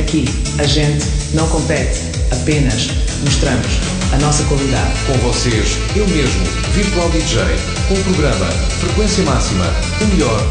Aqui, a gente não compete, apenas mostramos a nossa qualidade. Com vocês, eu mesmo, Virtual DJ, com o programa Frequência Máxima, o melhor